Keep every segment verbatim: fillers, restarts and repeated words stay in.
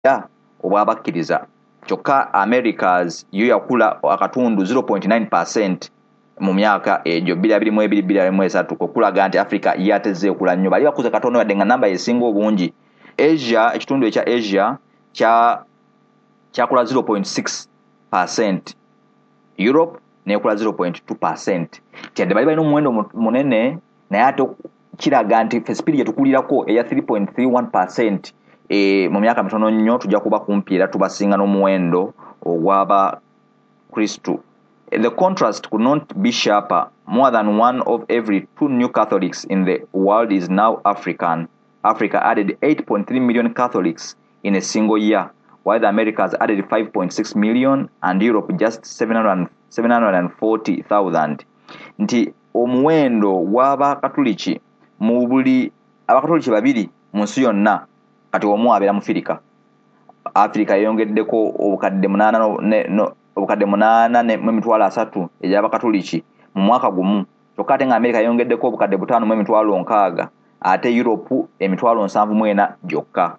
ya obwabakkiriza kyokka Americas yo yakula akatundu zero point nine percent mu myaka egyo bbiri abiri mu ebiri bbiri abiri mu esatu okulaga nti Africa yateze okula nnyo bali bakuze katono wadde nga namba esinga obungi. Asia ekitundu ekya Asia kya kyakula zero point six percent, Europe nekula zero point two percent. Kyadde bali balina omuwendo munene naye ate kiraga nti fesipiri yetukulirako eya three point three one percent e, mu myaka mitono nnyo tujja kuba kumpi era tubasinga n'omuwendo ogw'aba Kristu. The contrast could not be sharper. More than one of every two new Catholics in the world is now African. Africa added eight point three million Catholics in a single year, while the Americas added five point six million and Europe just seven hundred forty thousand. Nti omuwendo gw'abakatuliki mu buli abakatuliki babiri mu nsi yonna kati omu abeera mu Afirika. Africa yeyongeddeko obukadde munaana no, ne, no obukadde munaana ne emitwalo asatu egy'abakatuliki mu mwaka gumu, kyokka ate nga America yeyongeddeko obukadde butaano mu emitwalo nkaaga, ate Europe emitwalo nsanvu mu ena gyokka.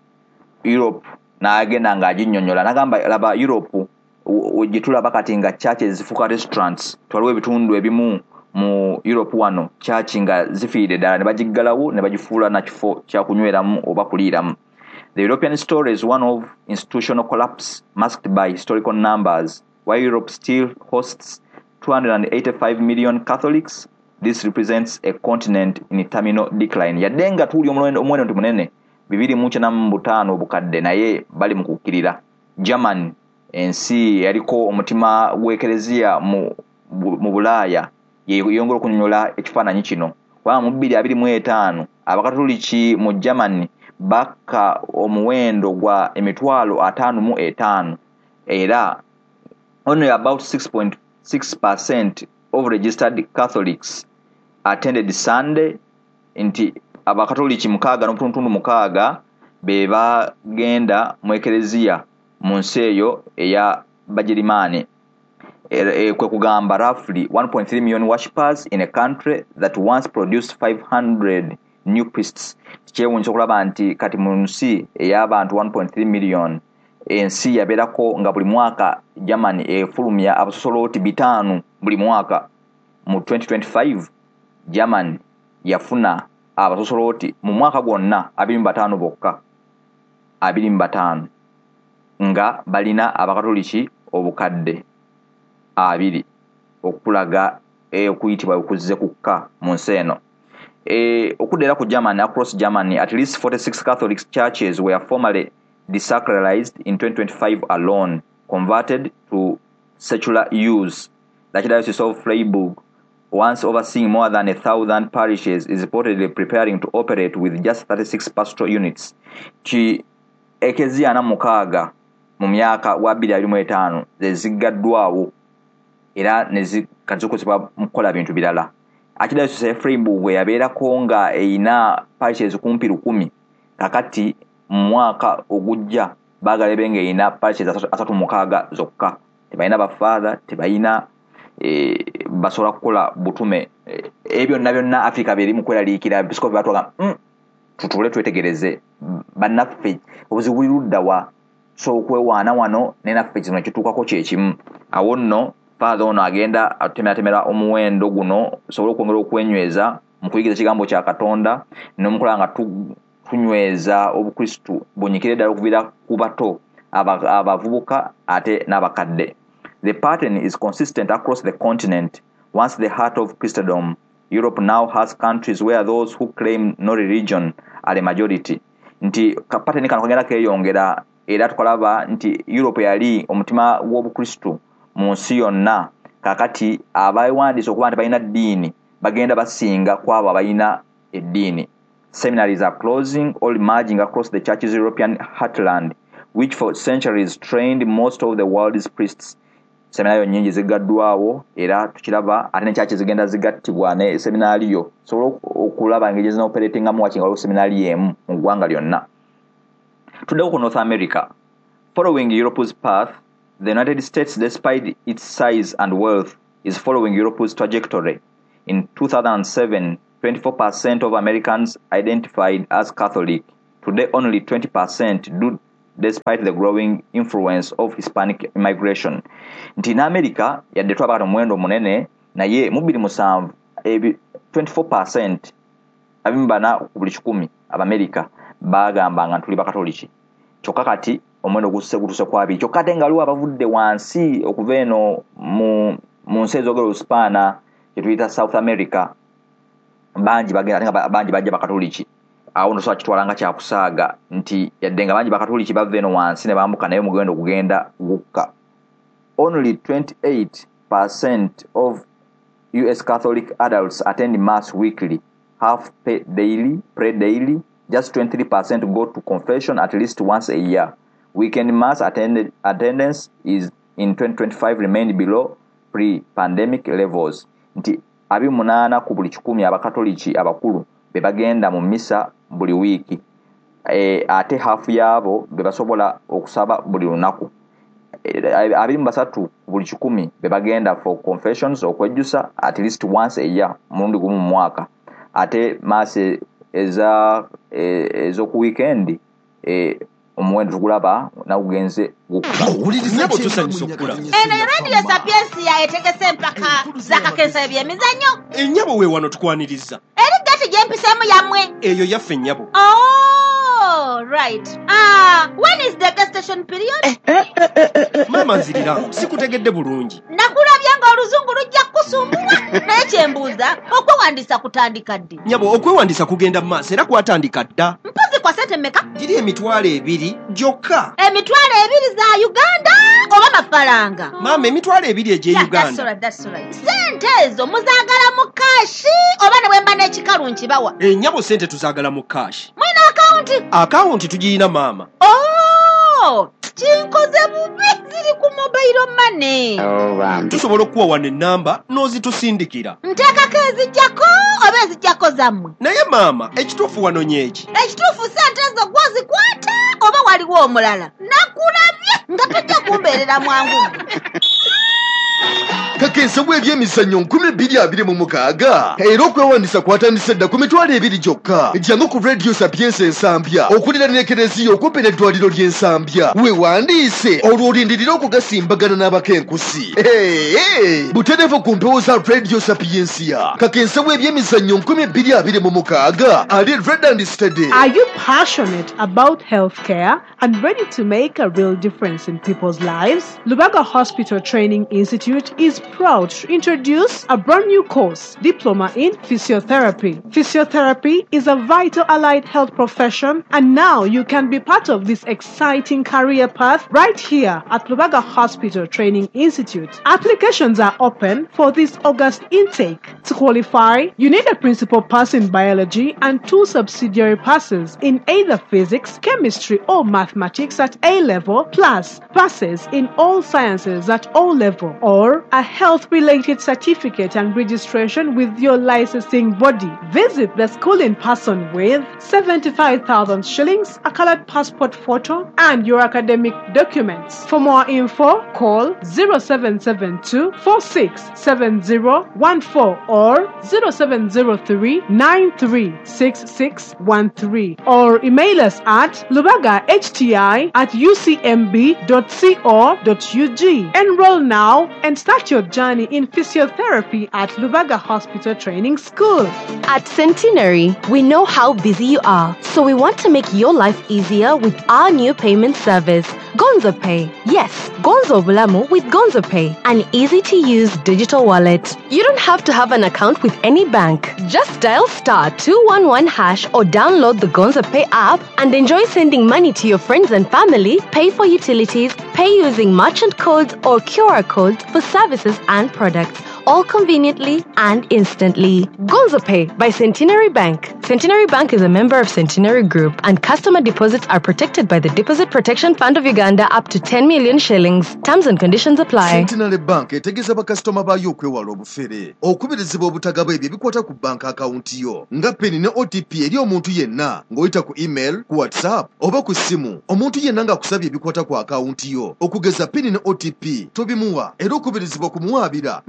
Europe n'agenda ng'aginnyonnyola n'agamba laba Europe gye tulaba kati nga churches zifuuka restaurants. Twaliwo ebitundu ebimu mu Europe wano church nga zifiiridde ddala ne bagiggalawo ne bagifuula na kifo kya kunyweramu oba kuliiramu. The European story is one of institutional collapse masked by historical numbers. While Europe still hosts two hundred eighty-five million Catholics, this represents a continent in terminal decline. Yadde nga tuli omuwendo nti munene bibiri mu kyenda mu butaano obukadde naye bali mu kukkirira. Germany ensi yaliko omutima w'ekereziya mu, mu Bulaaya yeyongera okunyonyola ekifaananyi kino. Kubanga mu bbiri abiri mu etaano abakatoliki mu Germany bakka omuwendo gwa emitwalo ataano mu etaano era only about six point six percent of registered Catholics attended Sunday. Nti abakatoliki mukaaga n'obutundu mukaaga be bagenda mu ekereziya mu nsi eyo eya Bagirimaani. E, kwe kugamba roughly one point three million worshippers in a country that once produced five hundred new priests. Kyewuunyisa okulaba nti kati mu nsi ey'abantu one point three million ensi yabeerako nga buli mwaka Germany efulumya abasosolooti bitaano buli mwaka. Mu twenty twenty-five Germany yafuna abasosolooti mu mwaka gwonna abiri mu bataano bokka, abiri mu bataano nga balina abakatoliki obukadde abiri okulaga okuyitibwa okuzze kukka mu nsi eno. E, okudera ku Germany, across Germany, at least forty-six Catholic churches were formerly desacralized in twenty twenty-five alone, converted to secular use. The Archdiocese of Freiburg, once overseeing more than a thousand parishes, is reportedly preparing to operate with just thirty-six pastoral units. Ki ekeziya na mukaaga mu myaka wa bbiri abiri mu etaano zeziggaddwawo era ne zikazikozesebwa mu kukola bintu birala. Archdiocese ya Freiburg yabeerako nga eyina parishes kumpi lukumi, kakati mu mwaka ogujja baagala ebe ng'eyina parishes asatu mukaaga zokka. Tebalina bafaatha, tebalina e, basobola kukola butume. E, ebyo byonna byonna Africa beri mu kweraliikira episcopi batwaga mm, tutule twetegereze bannaffe obuzibu buli ludda wa so okwewaana wano ne naffe kino ekituukako kye kimu. Awo nno Father ono agenda atemeratemera omuwendo guno sobola okwongera okwenyweza mu kuyigiza ekigambo kya Katonda n'omukola nga tunyweza obukristu bunyikire ddala okuviira ku bato abavubuka ate n'abakadde. The pattern is consistent across the continent. Once the heart of Christendom, Europe now has countries where those who claim no religion are a majority. Nti pattern kano kagenda keeyongera era tukalaba nti Europe yali omutima w'obukristu mu nsi yonna, kakati abawandiise okuba nti balina ddiini bagenda basinga kwabo abalina eddiini. Seminaries are closing or merging across the church's European heartland, which for centuries trained most of the world's priests. Seminariyo nnyingi ziggaddwawo era tukiraba ate ne churches zigenda zigattibwa ne seminariyo sobola okulaba engeri zina operatingamu wakinga waliwo seminari emu mu ggwanga lyonna. Tuddeko ku North America. Following Europe's path, the United States, despite its size and wealth, is following Europe's trajectory. In two thousand seven, twenty-four percent of Americans identified as Catholic. Today, only twenty percent do despite the growing influence of Hispanic immigration. Nti na America yadde twabata mwendo munene naye mu bbiri musanvu twenty-four percent abimbana buli kikumi ab'America bagambanga tuli bakatoliki. Kyokka kati omwendo gusse gutuse kwabiri. Kyokka ate nga waliwo abavudde wansi okuva eno mu mu nsi ezogera Olusipaana kye tuyita South America bangi bagenda ate nga bangi bajja bakatoliki. Awo ndo so kitwala nga kyakusaaga nti yadde nga bangi bakatoliki bava eno wansi ne bambuka naye mugendo kugenda gukka. Only twenty-eight percent of U S Catholic adults attend Mass weekly, half pay daily, pray daily. Just twenty-three percent go to confession at least once a year. Weekend Mass attended, attendance is in twenty twenty-five remained below pre-pandemic levels. Nti abi munana ku buli kikumi abakatoliki abakulu be bagenda mu misa buli wiki. E, ate half yabo be basobola okusaba buli lunaku. E, abiri mu basatu buli kikumi be bagenda for confessions okwejjusa at least once a year mulundi gumu mu mwaka. Ate Mass eza ezo ku weekend e omuwendo tugulaba na ugenze gukula. Nyabo tusanyisa okukula. Eno radio Sapiensi ya etegese mpaka zakakensa ebyemizannyo. Ennyabo we wano tukwaniriza. Eri gati gyempisemu yamwe. Eyo yaffe ennyabo. Oh, right. Ah, when is the gestation period? Mama nzirira, sikutegedde bulungi. Nakulabya nga oluzungu lujja kusumbula. Naye kyembuuza, okwewandiisa kutandika ddi? Nyabo, okwewandiisa kugenda mu maaso era kwatandika dda. Mpozi kwa sente mmeka? Giri emitwalo ebiri gyokka. Emitwalo ebiri za Uganda oba mafaranga? Mama, emitwalo ebiri egye Yeah, Uganda. that's right, that's right. Sente ezo muzaagala mu kashi oba ne bwemba n'ekikalu nkibawa? Ennyabo sente tuzaagala mu kashi. Mwina akawunti? Akawunti tugirina mama. Oh, kinkoze bubi ziri ku mobile money. Oh, um, Tusobola okuwa wano ennamba n'ozitusindikira. Nteekako ezijjako oba ezijjako zammwe? Naye mama, ekituufu wano nyeki. Ekituufu sente ezo gwozikwata oba waliwo omulala? Nakulabye nga tojja kumbeerera mwangu. Kakensa bw'ebyemizannyo nkumi bbiri abiri mu mukaaga era okwewandiisa kwatandise dda ku mitwalo ebiri gyokka. Jjangu ku Radio Sapiensi Ensambya okulira n'ekereziya okumpi n'eddwaliro ly'Ensambya. Weewandiise olwo olindirira okugasimbagana n'abakenkusi. Hey, butereevu ku mpewo za Radio Sapiensia. Kakensa bw'ebyemizannyo nkumi bbiri abiri mu mukaaga ali Red and Steady. Are you passionate about healthcare and ready to make a real difference in people's lives? Lubaga Hospital Training Institute is proud to introduce a brand new course, Diploma in Physiotherapy. Physiotherapy is a vital allied health profession, and now you can be part of this exciting career path right here at Lubaga Hospital Training Institute. Applications are open for this August intake. To qualify, you need a principal pass in biology and two subsidiary passes in either physics, chemistry, or mathematics at A level, plus passes in all sciences at O level, or a health-related certificate and registration with your licensing body. Visit the school in person with seventy-five thousand shillings, a colored passport photo, and your academic documents. For more info, call zero seven seven two, four six seven zero one four or zero seven zero three, nine three six six one three or email us at lubagahti at u c m b dot co dot u g. Enroll now and start your journey in physiotherapy at Lubaga Hospital Training School. At Centenary, we know how busy you are, so we want to make your life easier with our new payment service, Gonzo Pay. Yes, Gonzo Bulamu with Gonzo Pay, an easy-to-use digital wallet. You don't have to have an account with any bank. Just dial star two one one hash or download the Gonzo Pay app and enjoy sending money to your friends and family, pay for utilities, pay using merchant codes or Q R codes for services and products, all conveniently and instantly. Gonzo Pay by Centenary Bank. Centenary Bank is a member of Centenary Group, and customer deposits are protected by the Deposit Protection Fund of Uganda up to ten million shillings. Terms and conditions apply. Centenary Bank etegeza bakasitoma bayo okwewala obufere okubirizibwa obutagaba ebyo bikwata ku bank akawunti yo nga peni ne O T P eri omuntu yenna ng'oyita ku email, ku WhatsApp oba ku ssimu. Omuntu yenna ng'akusabye ebikwata ku akawunti yo okugeza peni ne O T P tobimuwa era okubirizibwa kumuwaabira ng'okuba ku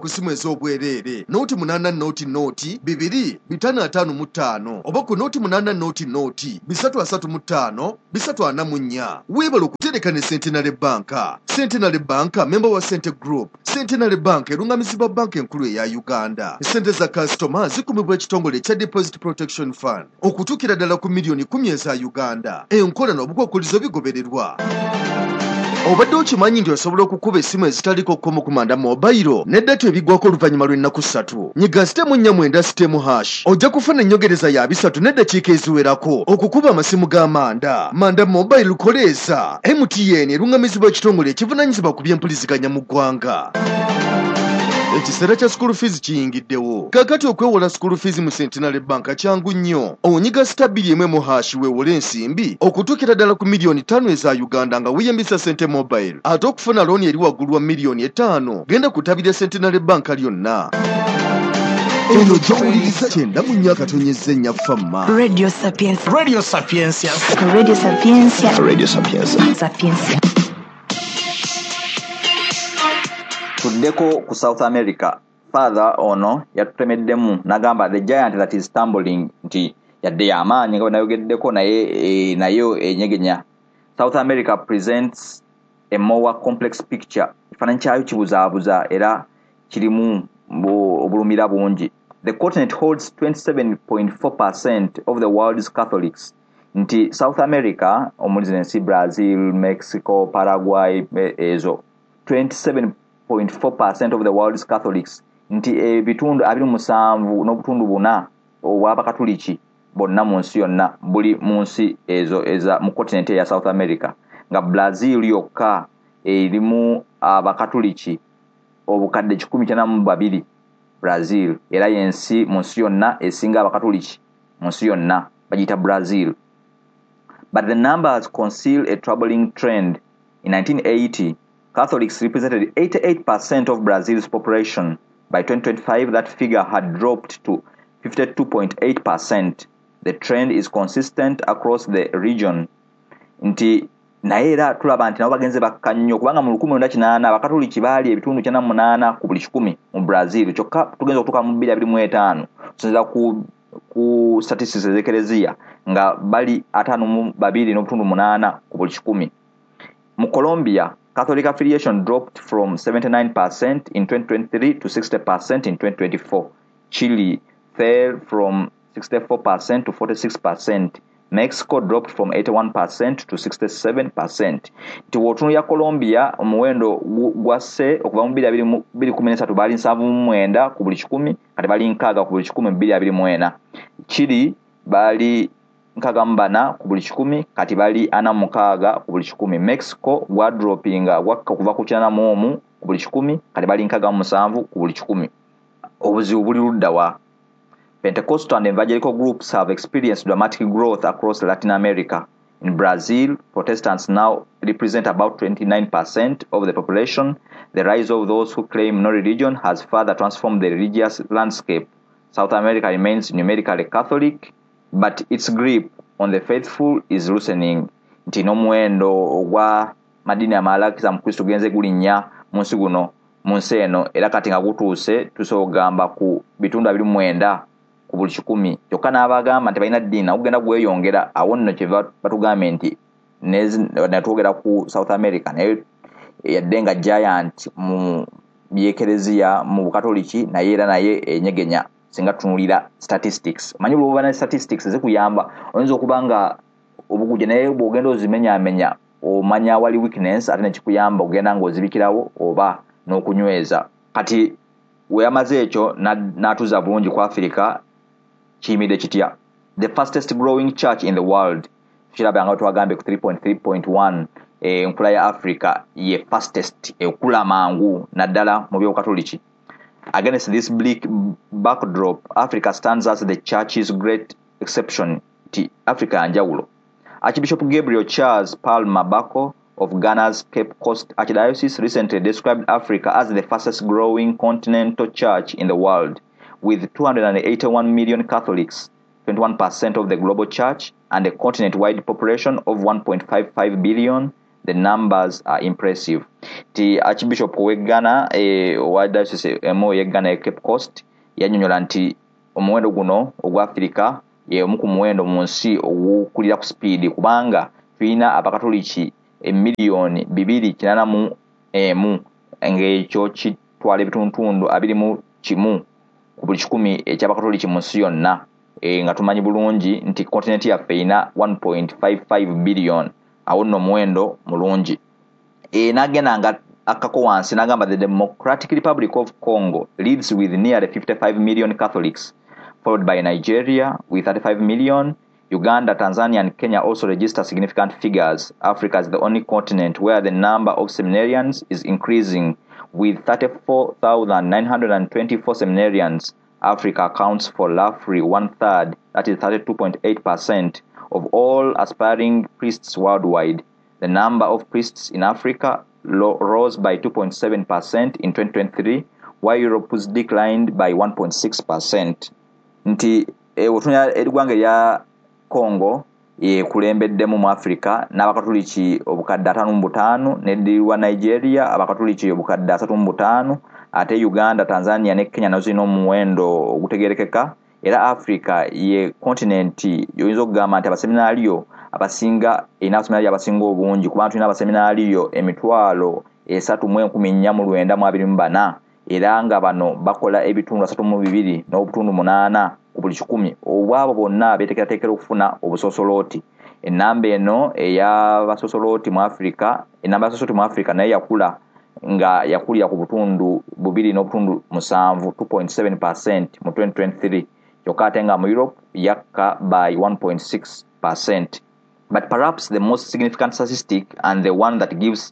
ku simu ez'obwereere nooti munaana nooti nooti bibiri bitaano ataano mu ttaano oba ku nooti munaana nooti nooti bisatu asatu mu ttaano bisatu ana mu nnya. Weebala okutereka ne Centenary Bank. Centenary Bank member wa Cente Group. Centenary Bank erungamizibwa banka enkulu eya Uganda. Sente za kasitoma zikumibwa ekitongole ekya Deposit Protection Fund okutuukira ddala ku miliyoni kumi eza Uganda. Enkola n'obukwakkulizo bigobererwa. Obadde okimanyi nti osobola okukuba essimu ezitaliko kkomo kumanda mobile n'eddata ebiggwako oluvannyuma lw'ennaku ssatu. Nyiga sitemu nnya mwenda sitemu hash ojja kufuna ennyongereza ya bisatu n'eddakiika eziwerako okukuba amasimu ga manda. Manda mobile lukoleeza M T N erungamizibwa ekitongole ekivunaanyizibwa ku by'empuliziganya mu ggwanga. Ekiseera kya school fees kiyingiddewo. Kakati okwewola school fees mu Centenary Bank kyangu nnyo. Onyiga sita bbiri emu emu hash weewole ensimbi okutuukira ddala ku miliyoni ttaano eza Uganda nga weeyambisa Sente Mobile. Ate okufuna looni eri waggulu wa miliyoni etaano genda ku ttabi lya Centenary Bank lyonna. Eno gy'owuliriza kyenda mu nnya akatonyezza ennya famma. Radio Sapienza. Radio Sapienza. Radio Sapienza. Radio Sapienza. Sapienza. Tuddeko ku South America. Father ono yatutemeddemu n'agamba the giant that is tumbling nti yadde y'amaanyi nga nayogeddeko naye e, nayo enyegenya. South America presents a more complex picture. Ekifaananyi kyayo kibuzaabuza era kirimu obulumira bungi. The continent holds twenty-seven point four percent of the world's Catholics. Nti South America omuli zensi Brazil, Mexico, Paraguay ezo twenty-seven point four percent of the world's Catholics. Nti ebitundu abiri musanvu n'obutundu buna obw'abakatuliki bonna mu nsi yonna buli mu nsi ezo eza mu continent ya South America. Nga Brazil yokka erimu abakatuliki obukadde kikumi kyenda mu babiri. Brazil era yensi mu nsi yonna esinga abakatuliki mu nsi yonna bagiyita Brazil. But the numbers conceal a troubling trend. In nineteen eighty, Catholics represented eighty-eight percent of Brazil's population. By twenty twenty-five, that figure had dropped to fifty-two point eight percent. The trend is consistent across the region. Nti naye era tulaba nti nabo bagenze bakka nnyo kubanga mu lukumi lwenda kinaana abakatoliki baali ebitundu kyenda mu munaana ku buli kikumi mu Brazil. Kyokka tugenza okutuuka mu bbiri abiri mu etaano tusinza ku ku statistics ez'ekereziya nga bali ataano mu babiri n'obutundu munaana ku buli kikumi. Mu Colombia, Catholic affiliation dropped from seventy-nine percent in twenty twenty-three to sixty percent in twenty twenty-four. Chile fell from sixty-four percent to forty-six percent. Mexico dropped from eighty-one percent to sixty-seven percent. Nti w'otunuulira Colombia omuwendo gwasse okuva mu bbiri abiri bbiri kumi n'esatu baali nsanvu mu mwenda ku buli kikumi kati bali nkaaga ku buli kikumi bbiri abiri mu ena. Chile baali nkaaga mu bana ku buli kikumi kati bali ana mu mukaaga ku buli kikumi. Mexico gwa droppinga gwakka kuva ku kyenda mu omu ku buli kikumi kati bali nkaaga mu musanvu ku buli kikumi. Obuzibu buli ludda wa? Pentecostal and evangelical groups have experienced dramatic growth across Latin America. In Brazil, Protestants now represent about twenty-nine percent of the population. The rise of those who claim no religion has further transformed the religious landscape. South America remains numerically Catholic, but its grip on the faithful is loosening. Nti n'omuwendo ogwa madini amalakisa mu Kristo genze gulinnya mu nsi guno mu nsi eno era kati nga gutuuse tusoogamba ku bitundu abiri mu mwenda ku buli kikumi. Kyokka n'abagamba nti balina ddiini nagugenda gweyongera awo nno kye batugambe nti netwogera ku South America naye yadde nga giant mu byekereziya mu bukatoliki naye era naye enyegenya singa tunulira statistics. Manyi bw'oba na statistics zikuyamba oyinza okuba nga obuguje naye bw'ogenda ozimenyaamenya omanya wali weakness ate nekikuyamba ogenda ng'ozibikirawo oba n'okunyweza. Kati weyamaze ekyo n'atuza bulungi ku Africa kiyimidde kitya? The fastest growing church in the world kiraba nga twagambe ku three point three point one enkula ya Africa ye fastest ekula mangu naddala mu by'obukatoliki. Against this bleak backdrop, Africa stands as the church's great exception. Ti Africa anjawulo. Archbishop Gabriel Charles Palma Bako of Ghana's Cape Coast Archdiocese recently described Africa as the fastest growing continental church in the world, with two hundred eighty-one million Catholics, twenty-one percent of the global church, and a continent-wide population of one point five five billion. the numbers are impressive. Ti Archbishop Wegana e wa Diocese emo Yegana e Cape Coast yannyonnyola nti omuwendo guno ogwa Africa ye omu ku muwendo mu nsi ogukulira ku speed kubanga tulina abakatoliki emiliyoni bibiri kinana mu emu ng'ekyo kitwala ebituntundu abiri mu kimu ku buli kikumi eky'abakatoliki mu nsi yonna. E, nga tumanyi bulungi nti continent yaffe ina one point five five billion awo nno muwendo mulungi. E, nagenda nga akako wansi nagamba the Democratic Republic of Congo leads with nearly fifty-five million Catholics, followed by Nigeria with thirty-five million. Uganda, Tanzania and Kenya also register significant figures. Africa is the only continent where the number of seminarians is increasing with thirty-four thousand nine hundred twenty-four seminarians. Africa accounts for roughly one-third, that is thirty-two point eight percent, of all aspiring priests worldwide. The number of priests in Africa lo- rose by two point seven percent in twenty twenty-three, while Europe's declined by one point six percent. Nti e, otunya eggwanga lya Congo ye kulembeddemu mu Africa n'abakatoliki obukadde ataano mu butaano, n'eddirwa Nigeria abakatoliki obukadde asatu mu butaano, ate Uganda, Tanzania ne Kenya nazo zirina omuwendo ogutegerekeka. Era Africa ye kontinenti yoyinza okugamba nti abaseminaaliyo abasinga erina abaseminaaliyo abasinga obungi kubanga tulina abaseminaaliyo emitwalo esatu mu enkumi nnya mu lwenda mu abiri mu bana, era nga bano bakola ebitundu asatu mu bibiri n'obutundu munaana ku buli kikumi obwabo bonna beetekerateekera okufuna obusoosolooti. Ennamba eno ey'abasoosolooti mu Africa, ennamba y'abasoosolooti mu Africa naye yakula nga yakulira ku butundu bubiri n'obutundu musanvu two point seven percent mu twenty twenty-three, kyokka ate nga mu Europe yakka by one point six percent. But perhaps the most significant statistic and the one that gives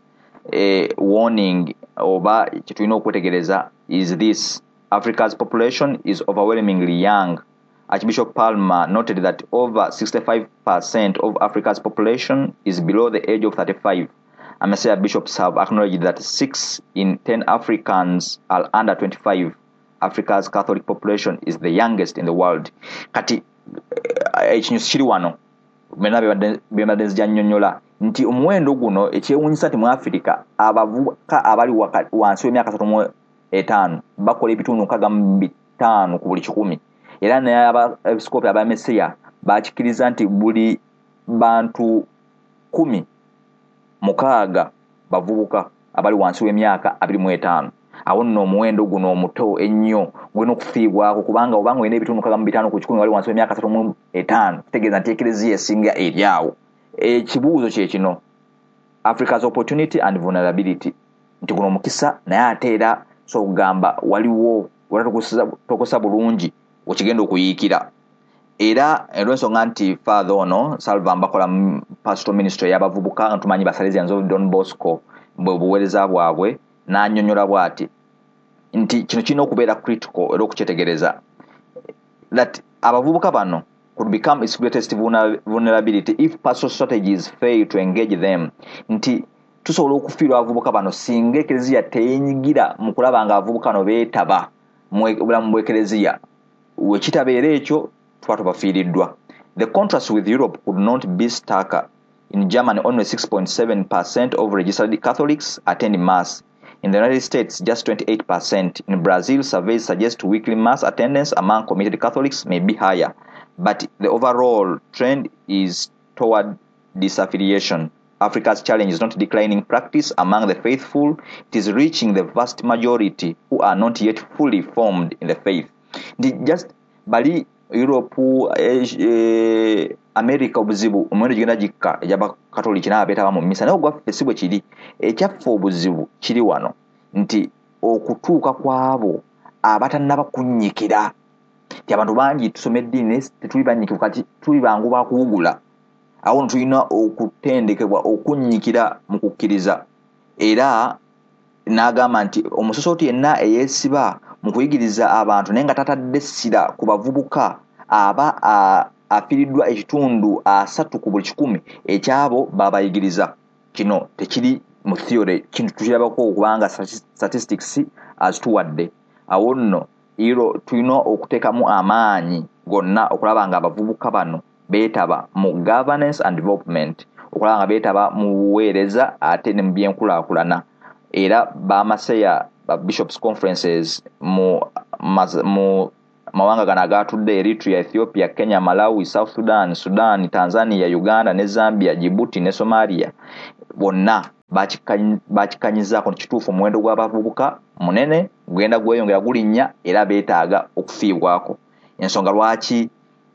a warning oba kitulina okwetegereza is this: Africa's population is overwhelmingly young. Archbishop Palmer noted that over sixty-five percent of Africa's population is below the age of thirty-five. And Messiah bishops have acknowledged that six in ten Africans are under twenty-five. Africa's Catholic population is the youngest in the world. Kati ekinyusi kiri wano mena bebadde nzijjannyonnyola nti omuwendo guno ekyewuunyisa nti mu Africa abavubuka abali wansi w'emyaka asatu mu etaano bakola ebitundu nkaaga mu bitaano ku buli kikumi, era naye abepiskoopi aba Messiah baakikiriza nti buli bantu kumi mukaaga bavubuka abali wansi w'emyaka abiri mu etaano. Awo nno omuwendo guno omuto ennyo gwena okufiibwako kubanga obanga olina ebitundu nkaaga mu bitaano ku kikumi wali wansi w'emyaka asatu mu etaano kitegeeza nti ekereziya esinga eryawo. Ekibuuzo kye kino: Africa's opportunity and vulnerability. Nti guno omukisa naye ate era so okugamba waliwo wala tokosa bulungi okigenda okuyiikira. Era olw'ensonga nti father ono Salva Mbakola mu pastoral ministry y'abavubuka nga tumanyi Basalezians of Don Bosco bwe buweereza bwabwe, n'annyonnyola bw'ati nti kino kirina okubeera critical era okukyetegereza, that abavubuka bano could become its greatest vulnerability if pastoral strategies fail to engage them. Nti tusobola okufiirwa abavubuka bano singa ekereziya teenyigira mu kulaba nga abavubuka bano beetaba mu bulamu bw'ekereziya. Wekitabeera ekyo tuba tubafiiriddwa. The contrast with Europe could not be starker. In Germany, only six point seven percent of registered Catholics attend Mass. In the United States, just twenty-eight percent. In Brazil, surveys suggest weekly Mass attendance among committed Catholics may be higher, but the overall trend is toward disaffiliation. Africa's challenge is not declining practice among the faithful, it is reaching the vast majority who are not yet fully formed in the faith. Just bali Europe, eh, America obuzibu omuwendo gigenda gikka egy'abakatoliki n'abeetaba mu mmisa, naye ogwaffe si bwe kiri. Ekyaffe obuzibu kiri wano nti okutuuka kw'abo abatannaba kunnyikira. Ti abantu bangi tusoma eddiini tetuli bannyikivu, kati tuli bangu bakuwugula. Awo nno tulina okutendekebwa okunnyikira mu kukkiriza. Era n'agamba nti omusosooti yenna eyeesiba mu kuyigiriza abantu naye nga tatadde essira ku bavubuka aba afiiriddwa ekitundu asatu ku buli kikumi ekyabo babayigiriza. Kino tekiri mu theory, kintu tukirabako okubanga statistics azituwadde. Awo nno iro tulina okuteekamu amaanyi gonna okulaba nga abavubuka bano beetaba mu governance and development. okulaba nga beetaba mu buweereza ate ne mu byenkulaakulana era bamaseya ba bishops conferences mu mu mawanga gano agatudde Eritrea, Ethiopia, Kenya, Malawi, South Sudan, Sudan, Tanzania, Uganda ne Zambia, Djibouti ne Somalia bonna bakikanyizaako kituufu omuwendo gw'abavubuka munene gugenda gweyongera gulinnya era beetaaga okufiibwako. Ensonga lwaki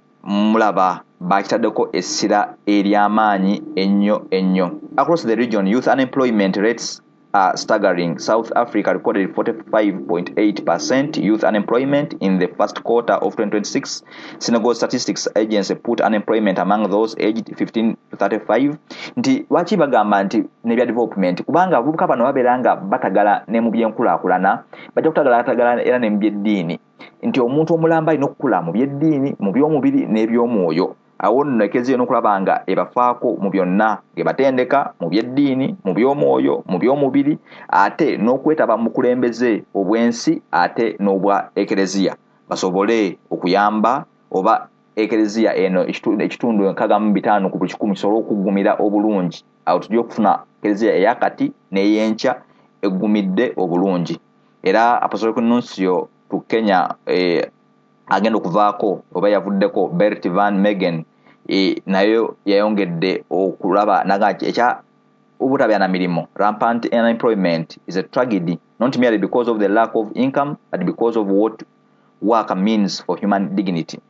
mulaba bakitaddeko essira ery'amaanyi ennyo ennyo. Across the region, youth unemployment rates are staggering. South Africa recorded forty-five point eight percent youth unemployment in the first quarter of twenty twenty-six. Senegal Statistics Agency put unemployment among those aged fifteen to thirty-five. Nti lwaki bagamba nti ne bya development kubanga abavubuka bano babeeranga batagala ne mu byenkulaakulana bajja kutagala atagala era ne mu byeddiini nti omuntu omulamba alina okukula mu byeddiini mu by'omubiri n'ebyomwoyo. Awo nno ekeziyo n'okulaba nga ebafaako mu byonna ge batendeka mu byeddiini mu by'omwoyo mu by'omubiri ate n'okwetaba mu kulembeze obwensi ate n'obwa ekereziya basobole okuyamba oba ekereziya eno ekitundu enkaaga mu bitaano ku buli kikumi kisobole okuggumira obulungi. Awo tujja okufuna ekereziya eyakati n'ey'enkya eggumidde obulungi. Era Apostolic Nuncio tu Kenya eh, agenda okuvaako oba yavuddeko Bert Van Meegen e, nayo yayongedde okulaba naga ekya obutabya na mirimu. Rampant unemployment is a tragedy not merely because of the lack of income but because of what work means for human dignity.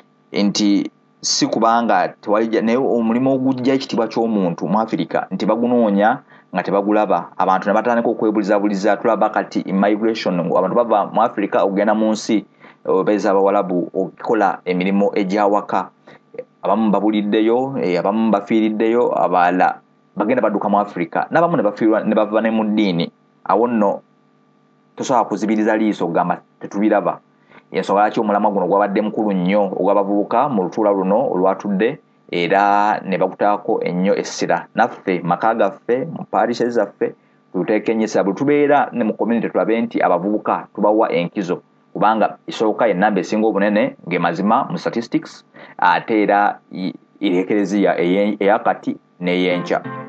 Nti si kubanga tewali naye omulimu ogujja ekitibwa ky'omuntu mu Africa nti bagunoonya nga tebagulaba. Abantu ne batandika okwebulizabuliza tulaba kati immigration abantu bava mu Africa okugenda mu nsi beza abawalabu okukola emirimu egyawaka. Abamu babuliddeyo abamu bafiiriddeyo abala bagenda badduka mu Africa n'abamu ne bafiirwa ne bava ne mu ddiini. Awo nno tosobola kuzibiriza liiso okugamba tetubiraba. Ensonga lwaki omulamwa guno gwabadde mukulu nnyo ogw'abavubuka mu lutuula luno olwatudde era ne bagutaako ennyo essira. Naffe maka gaffe mu parishe zaffe tuteeka ennyo essira bwe tubeera ne mu community tulabe nti abavubuka tubawa enkizo kubanga isooka ennamba esinga obunene ng'emazima mu statistics ate era ekereziya eyakati n'ey'enkya.